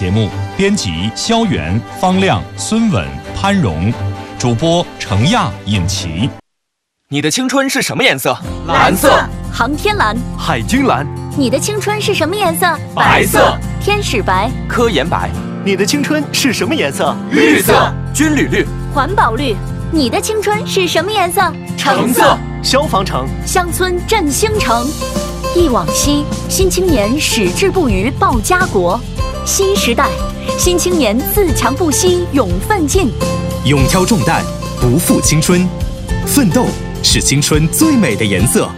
节目，编辑肖远、方亮、孙稳、潘荣，主播程亚、尹奇。 你的青春是什么颜色？ 蓝色。 航天蓝。 海军蓝。 你的青春是什么颜色？ 白色。 天使白。 科研白。 你的青春是什么颜色？ 绿色。 军旅绿。 环保绿。你的青春是什么颜色？ 橙色。 消防橙。 乡村振兴城。忆往昔，新青年矢志不渝报家国。新时代，新青年自强不息勇奋进。 勇挑重担，不负青春，奋斗是青春最美的颜色。